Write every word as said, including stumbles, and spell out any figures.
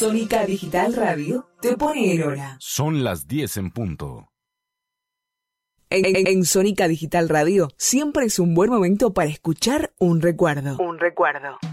Sónica Digital Radio te pone el hora. Son las diez en punto. En, en, en Sónica Digital Radio siempre es un buen momento para escuchar un recuerdo. Un recuerdo.